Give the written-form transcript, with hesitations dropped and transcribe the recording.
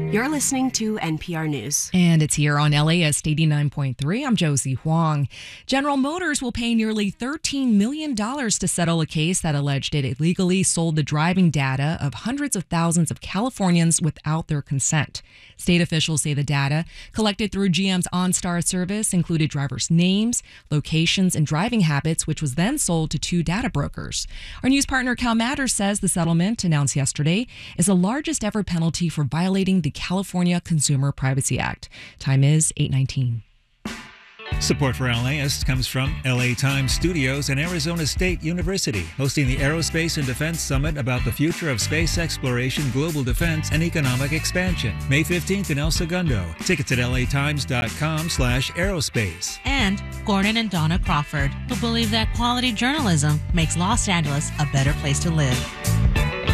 You're listening to NPR News. And it's here on LAist 89.3. I'm Josie Huang. General Motors will pay nearly $13 million to settle a case that alleged it illegally sold the driving data of hundreds of thousands of Californians without their consent. State officials say the data, collected through GM's OnStar service, included drivers' names, locations, and driving habits, which was then sold to two data brokers. Our news partner Cal Matters says the settlement, announced yesterday, is the largest ever penalty for violating the California Consumer Privacy Act. Time is 8:19. Support for LAist comes from LA Times Studios and Arizona State University, hosting the Aerospace and Defense Summit about the future of space exploration, global defense, and economic expansion. May 15th in El Segundo. Tickets at latimes.com/aerospace. And Gordon and Donna Crawford, who believe that quality journalism makes Los Angeles a better place to live.